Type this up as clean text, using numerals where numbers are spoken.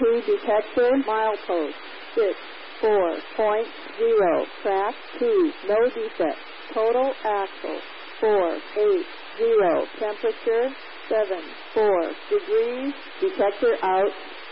detector, milepost 640.0, track 2, no defect, total axle 480, temperature 74 degrees, detector out.